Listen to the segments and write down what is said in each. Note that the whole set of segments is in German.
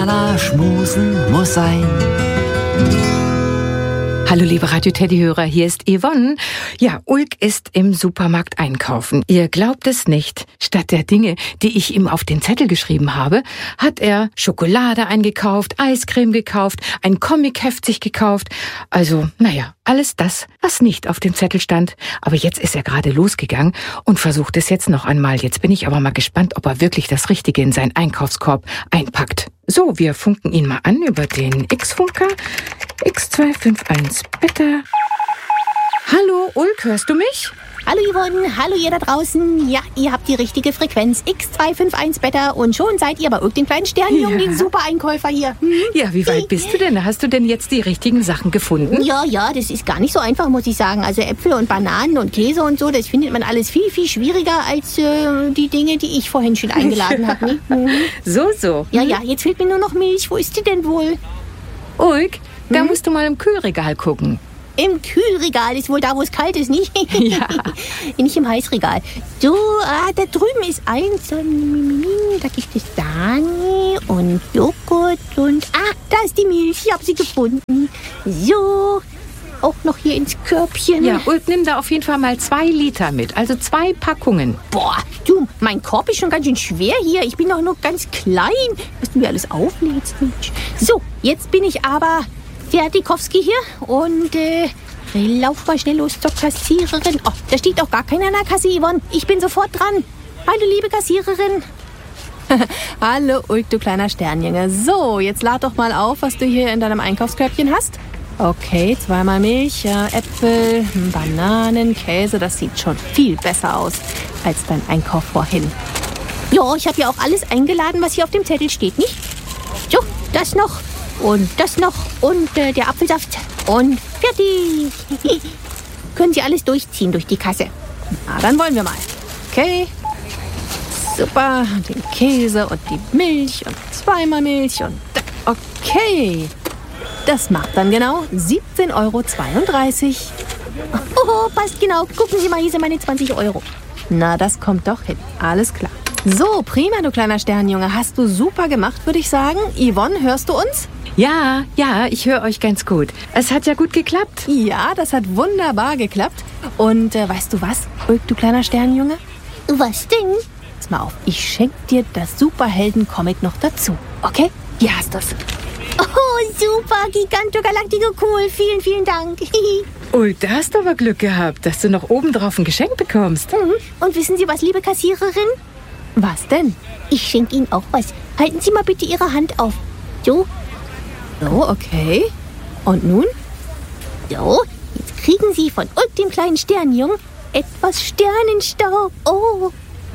Tralala, schmusen muss sein. Hallo liebe Radio-Teddy-Hörer, hier ist Yvonne. Ja, Ulk ist im Supermarkt einkaufen. Ihr glaubt es nicht. Statt der Dinge, die ich ihm auf den Zettel geschrieben habe, hat er Schokolade eingekauft, Eiscreme gekauft, ein Comicheft sich gekauft. Also, naja, alles das, was nicht auf dem Zettel stand. Aber jetzt ist er gerade losgegangen und versucht es jetzt noch einmal. Jetzt bin ich aber mal gespannt, ob er wirklich das Richtige in seinen Einkaufskorb einpackt. So, wir funken ihn mal an über den X-Funker. X251 bitte. Hallo, Ulk, hörst du mich? Hallo Yvonne, hallo ihr da draußen. Ja, ihr habt die richtige Frequenz, X251 Beta, und schon seid ihr bei Ulk, den kleinen Sternjungen, den Super-Einkäufer hier. Ja, wie weit bist du denn? Hast du denn jetzt die richtigen Sachen gefunden? Ja, das ist gar nicht so einfach, muss ich sagen. Also Äpfel und Bananen und Käse und so, das findet man alles viel, viel schwieriger als die Dinge, die ich vorhin schon eingeladen habe. So. Ja, jetzt fehlt mir nur noch Milch. Wo ist die denn wohl? Ulk, da musst du mal im Kühlregal gucken. Im Kühlregal ist wohl da, wo es kalt ist, nicht? Ja. Nicht im Heißregal. So, da drüben ist eins. Da gibt es Sahne und Joghurt und... da ist die Milch. Ich habe sie gefunden. So, auch noch hier ins Körbchen. Ja, Ulk, nimm da auf jeden Fall mal 2 Liter mit. Also 2 Packungen. Boah, du, mein Korb ist schon ganz schön schwer hier. Ich bin doch nur ganz klein. Was du mir alles auflädst, Mensch. So, jetzt bin ich aber... Fertikowski hier und lauf mal schnell los zur Kassiererin. Oh, da steht auch gar keiner an der Kasse, Yvonne. Ich bin sofort dran. Hallo, liebe Kassiererin. Hallo, Ulk, du kleiner Sternjunge. So, jetzt lad doch mal auf, was du hier in deinem Einkaufskörbchen hast. Okay, 2-mal Milch, Äpfel, Bananen, Käse. Das sieht schon viel besser aus als dein Einkauf vorhin. Ja, ich habe ja auch alles eingeladen, was hier auf dem Zettel steht, nicht? So, das noch. Und das noch und der Apfelsaft und fertig. Können Sie alles durchziehen durch die Kasse. Na, dann wollen wir mal. Okay. Super. Den Käse und die Milch und 2-mal Milch und... Okay. Das macht dann genau 17,32 €. Oh, passt genau. Gucken Sie mal, hier sind meine 20 €. Na, das kommt doch hin. Alles klar. So, prima, du kleiner Sternjunge. Hast du super gemacht, würde ich sagen. Yvonne, hörst du uns? Ja, ich höre euch ganz gut. Es hat ja gut geklappt. Ja, das hat wunderbar geklappt. Und weißt du was, Ulk, du kleiner Sternjunge? Was denn? Pass mal auf, ich schenke dir das Superhelden-Comic noch dazu. Okay? Hier hast du's. Oh, super, Giganto Galactico, cool. Vielen, vielen Dank. Ulk, da hast du aber Glück gehabt, dass du noch obendrauf ein Geschenk bekommst. Und wissen Sie was, liebe Kassiererin? Was denn? Ich schenke Ihnen auch was. Halten Sie mal bitte Ihre Hand auf. So. So, okay. Und nun? So, jetzt kriegen Sie von Ulk, dem kleinen Sternjungen, etwas Sternenstaub. Oh,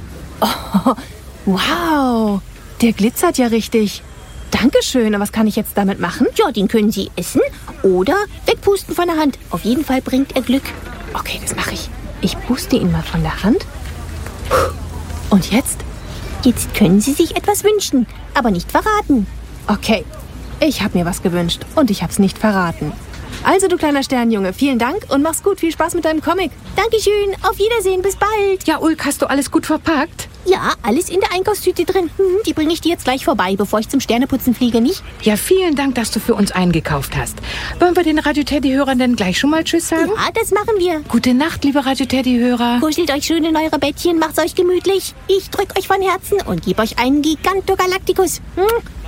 wow. Der glitzert ja richtig. Dankeschön. Und was kann ich jetzt damit machen? ja, den können Sie essen oder wegpusten von der Hand. Auf jeden Fall bringt er Glück. Okay, das mache ich. Ich puste ihn mal von der Hand. Und jetzt? Jetzt können Sie sich etwas wünschen, aber nicht verraten. Okay, ich habe mir was gewünscht und ich habe es nicht verraten. Also, du kleiner Sternjunge, vielen Dank und mach's gut. Viel Spaß mit deinem Comic. Dankeschön, auf Wiedersehen, bis bald. Ja, Ulk, hast du alles gut verpackt? Ja, alles in der Einkaufstüte drin. Die bringe ich dir jetzt gleich vorbei, bevor ich zum Sterneputzen fliege, nicht? Ja, vielen Dank, dass du für uns eingekauft hast. Wollen wir den Radio-Teddy-Hörern denn gleich schon mal Tschüss sagen? Ja, das machen wir. Gute Nacht, liebe Radio-Teddy-Hörer. Kuschelt euch schön in eure Bettchen, macht's euch gemütlich. Ich drück euch von Herzen und gebe euch einen Giganto Galacticus.